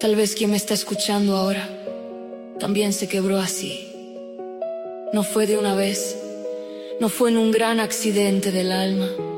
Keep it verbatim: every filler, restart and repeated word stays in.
Tal vez quien me está escuchando ahora también se quebró así. No fue de una vez, no fue en un gran accidente del alma.